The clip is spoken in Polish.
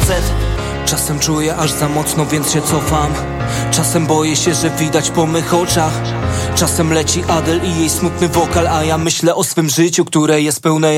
facet. Czasem czuję aż za mocno, więc się cofam. Czasem boję się, że widać po mych oczach. Czasem leci Adele i jej smutny wokal, a ja myślę o swym życiu, które jest pełne